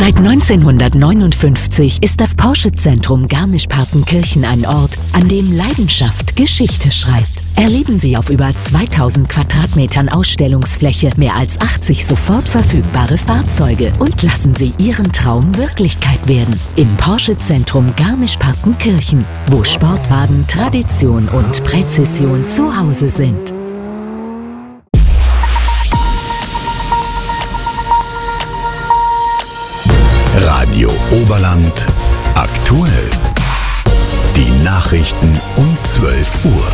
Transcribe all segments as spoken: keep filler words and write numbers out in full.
Seit neunzehnhundertneunundfünfzig ist das Porsche-Zentrum Garmisch-Partenkirchen ein Ort, an dem Leidenschaft Geschichte schreibt. Erleben Sie auf über zweitausend Quadratmetern Ausstellungsfläche mehr als achtzig sofort verfügbare Fahrzeuge und lassen Sie Ihren Traum Wirklichkeit werden. Im Porsche-Zentrum Garmisch-Partenkirchen, wo Sportwagen, Tradition und Präzision zu Hause sind. Radio Oberland aktuell. Die Nachrichten um zwölf Uhr.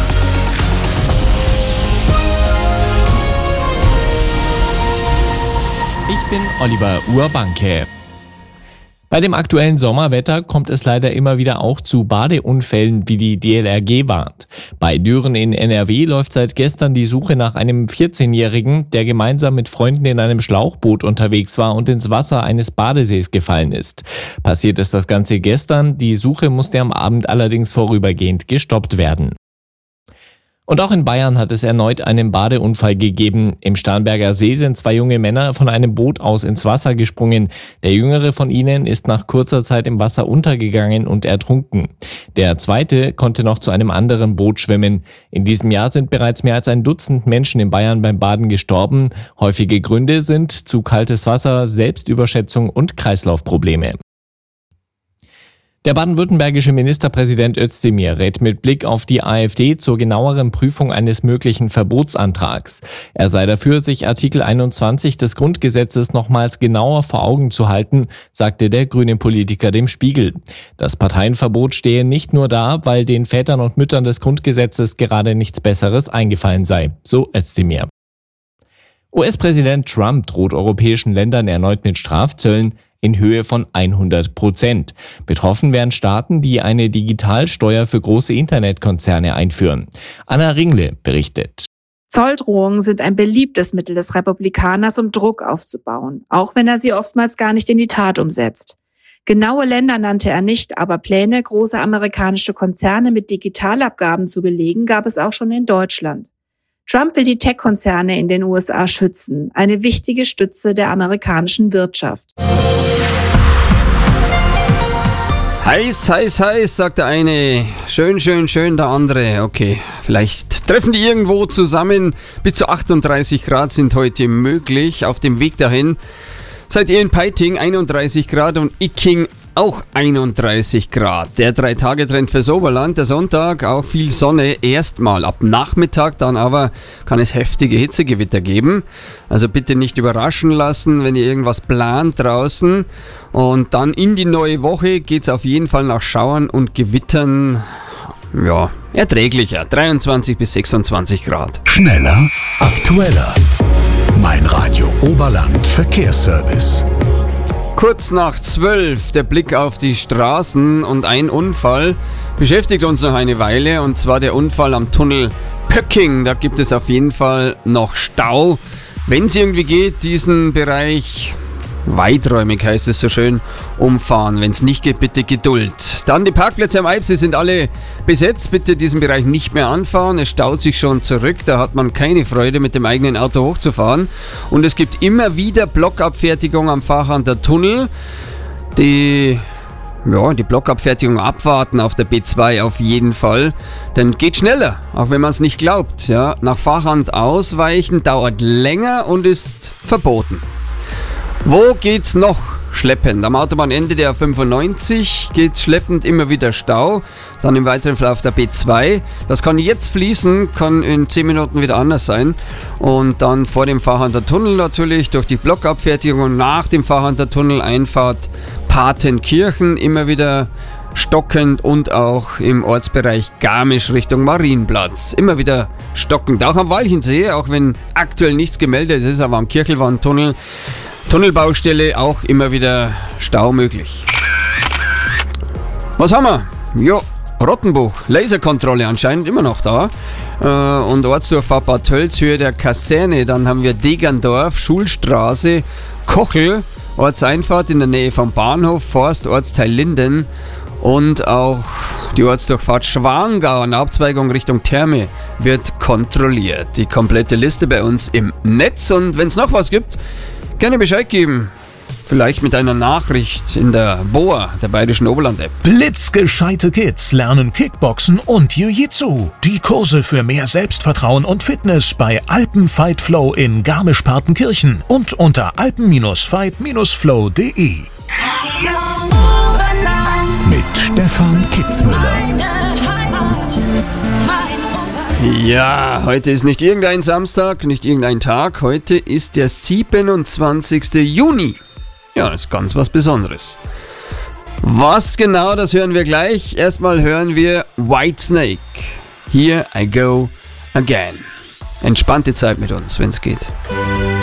Ich bin Oliver Urbanke. Bei dem aktuellen Sommerwetter kommt es leider immer wieder auch zu Badeunfällen, wie die D L R G warnt. Bei Düren in N R W läuft seit gestern die Suche nach einem vierzehnjährigen, der gemeinsam mit Freunden in einem Schlauchboot unterwegs war und ins Wasser eines Badesees gefallen ist. Passiert ist das Ganze gestern, die Suche musste am Abend allerdings vorübergehend gestoppt werden. Und auch in Bayern hat es erneut einen Badeunfall gegeben. Im Starnberger See sind zwei junge Männer von einem Boot aus ins Wasser gesprungen. Der jüngere von ihnen ist nach kurzer Zeit im Wasser untergegangen und ertrunken. Der zweite konnte noch zu einem anderen Boot schwimmen. In diesem Jahr sind bereits mehr als ein Dutzend Menschen in Bayern beim Baden gestorben. Häufige Gründe sind zu kaltes Wasser, Selbstüberschätzung und Kreislaufprobleme. Der baden-württembergische Ministerpräsident Özdemir rät mit Blick auf die AfD zur genaueren Prüfung eines möglichen Verbotsantrags. Er sei dafür, sich Artikel einundzwanzig des Grundgesetzes nochmals genauer vor Augen zu halten, sagte der grüne Politiker dem Spiegel. Das Parteienverbot stehe nicht nur da, weil den Vätern und Müttern des Grundgesetzes gerade nichts Besseres eingefallen sei, so Özdemir. U S-Präsident Trump droht europäischen Ländern erneut mit Strafzöllen in Höhe von hundert Prozent. Betroffen wären Staaten, die eine Digitalsteuer für große Internetkonzerne einführen. Anna Ringle berichtet. Zolldrohungen sind ein beliebtes Mittel des Republikaners, um Druck aufzubauen, auch wenn er sie oftmals gar nicht in die Tat umsetzt. Genaue Länder nannte er nicht, aber Pläne, große amerikanische Konzerne mit Digitalabgaben zu belegen, gab es auch schon in Deutschland. Trump will die Tech-Konzerne in den U S A schützen, eine wichtige Stütze der amerikanischen Wirtschaft. Heiß, heiß, heiß, sagt der eine. Schön, schön, schön, der andere. Okay, vielleicht treffen die irgendwo zusammen. Bis zu achtunddreißig Grad sind heute möglich auf dem Weg dahin. Seid ihr in Peiting einunddreißig Grad und Icking auch einunddreißig Grad. Der Drei-Tage-Trend fürs Oberland, der Sonntag, auch viel Sonne, erstmal ab Nachmittag, dann aber kann es heftige Hitzegewitter geben. Also bitte nicht überraschen lassen, wenn ihr irgendwas plant draußen. Und dann in die neue Woche geht es auf jeden Fall nach Schauern und Gewittern, ja, erträglicher, dreiundzwanzig bis sechsundzwanzig Grad. Schneller, aktueller. Mein Radio Oberland Verkehrsservice. Kurz nach zwölf, der Blick auf die Straßen und ein Unfall beschäftigt uns noch eine Weile, und zwar der Unfall am Tunnel Pöcking. Da gibt es auf jeden Fall noch Stau. Wenn es irgendwie geht, diesen Bereich weiträumig, heißt es so schön, umfahren. Wenn es nicht geht, bitte Geduld. Dann die Parkplätze am Eibsee sind alle besetzt. Bitte diesen Bereich nicht mehr anfahren. Es staut sich schon zurück. Da hat man keine Freude, mit dem eigenen Auto hochzufahren. Und es gibt immer wieder Blockabfertigung am Fahrhander Tunnel. Die, ja, die Blockabfertigung abwarten auf der B zwei auf jeden Fall. Denn geht schneller, auch wenn man es nicht glaubt. Ja, nach Fahrhand ausweichen dauert länger und ist verboten. Wo geht's noch schleppend? Am Autobahnende der fünfundneunzig geht's schleppend, immer wieder Stau. Dann im weiteren Verlauf der B zwei. Das kann jetzt fließen, kann in zehn Minuten wieder anders sein. Und dann vor dem Fahrhander Tunnel natürlich durch die Blockabfertigung und nach dem Fahrhander Tunnel Einfahrt Patenkirchen immer wieder stockend, und auch im Ortsbereich Garmisch Richtung Marienplatz immer wieder stockend. Auch am Walchensee, auch wenn aktuell nichts gemeldet ist, aber am Kirchelwandtunnel Tunnelbaustelle auch immer wieder Stau möglich. Was haben wir? Ja, Rottenbuch, Laserkontrolle anscheinend immer noch da. Äh, und Ortsdurchfahrt Bad Tölz, Höhe der Kaserne. Dann haben wir Degerndorf, Schulstraße, Kochel, Ortseinfahrt in der Nähe vom Bahnhof, Forst, Ortsteil Linden. Und auch die Ortsdurchfahrt Schwangau, eine Abzweigung Richtung Therme, wird kontrolliert. Die komplette Liste bei uns im Netz. Und wenn es noch was gibt, gerne Bescheid geben. Vielleicht mit einer Nachricht in der B O A, der Bayerischen Oberland-App. Blitzgescheite Kids lernen Kickboxen und Jiu-Jitsu. Die Kurse für mehr Selbstvertrauen und Fitness bei Alpenfight Flow in Garmisch-Partenkirchen und unter alpen fight flow punkt de. Mit Stefan Kitzmüller. Ja, heute ist nicht irgendein Samstag, nicht irgendein Tag. Heute ist der siebenundzwanzigste Juni. Ja, ist ganz was Besonderes. Was genau, das hören wir gleich. Erstmal hören wir Whitesnake. Here I go again. Entspannte Zeit mit uns, wenn's geht.